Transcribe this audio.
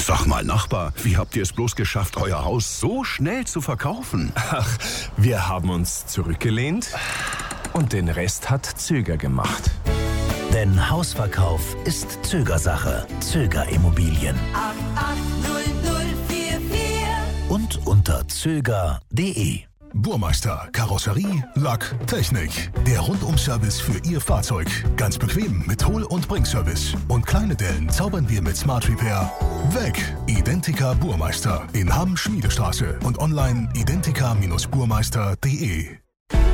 Sag mal, Nachbar, wie habt ihr es bloß geschafft, euer Haus so schnell zu verkaufen? Ach, wir haben uns zurückgelehnt und den Rest hat Zöger gemacht. Denn Hausverkauf ist Zögersache. Zöger Immobilien. 880044. Und unter zöger.de. Burmeister, Karosserie, Lack, Technik. Der Rundum-Service für Ihr Fahrzeug. Ganz bequem mit Hol- und Bringservice. Und kleine Dellen zaubern wir mit Smart Repair weg. Identica Burmeister in Hamm-Schmiedestraße und online identica-burmeister.de.